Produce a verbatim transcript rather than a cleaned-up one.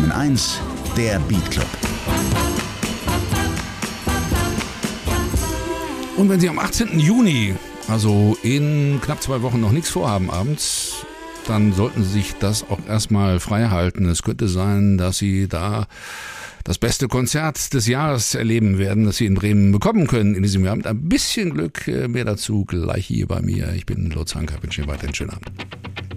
N eins, der Beat Club. Und wenn Sie am achtzehnten Juni, also in knapp zwei Wochen, noch nichts vorhaben abends, dann sollten Sie sich das auch erstmal frei halten. Es könnte sein, dass Sie da das beste Konzert des Jahres erleben werden, das Sie in Bremen bekommen können in diesem Jahr. Mit ein bisschen Glück, mehr dazu gleich hier bei mir. Ich bin Lutz Hanker, wünsche Ihnen weiterhin einen schönen Abend.